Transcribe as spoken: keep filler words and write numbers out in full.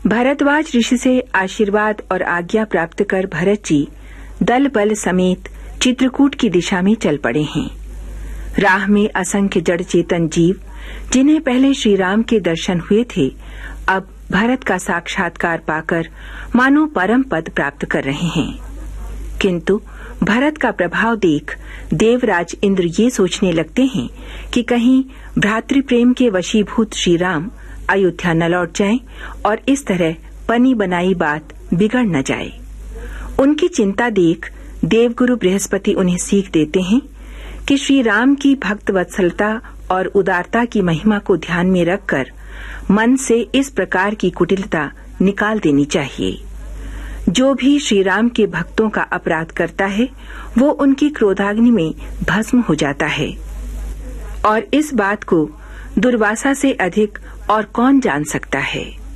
भारद्वाज ऋषि से आशीर्वाद और आज्ञा प्राप्त कर भरत जी दल बल समेत चित्रकूट की दिशा में चल पड़े हैं। राह में असंख्य जड़ चेतन जीव, जिन्हें पहले श्री राम के दर्शन हुए थे, अब भरत का साक्षात्कार पाकर मानो परम पद प्राप्त कर रहे हैं। किंतु भरत का प्रभाव देख देवराज इंद्र ये सोचने लगते हैं कि कहीं भ्रातृप्रेम के वशीभूत श्री राम अयोध्या न लौट जाएं और इस तरह बनी बनाई बात बिगड़ न जाए। उनकी चिंता देख देवगुरु बृहस्पति उन्हें सीख देते हैं कि श्री राम की भक्त वत्सलता और उदारता की महिमा को ध्यान में रखकर मन से इस प्रकार की कुटिलता निकाल देनी चाहिए। जो भी श्री राम के भक्तों का अपराध करता है, वो उनकी क्रोधाग्नि में भस्म हो जाता है। और इस बात को दुर्वासा से अधिक और कौन जान सकता है।